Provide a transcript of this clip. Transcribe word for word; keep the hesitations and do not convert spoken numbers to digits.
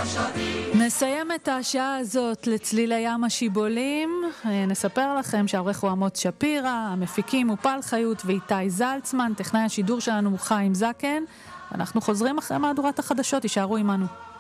נסיים את השעה הזאת לצליל הים השיבולים. נספר לכם שהעורך הוא עמוס שפירא, המפיקים הוא פל חיות ואיתי זלצמן, טכנאי השידור שלנו הוא חיים זקן. אנחנו חוזרים אחרי מהדורת החדשות, יישארו עמנו.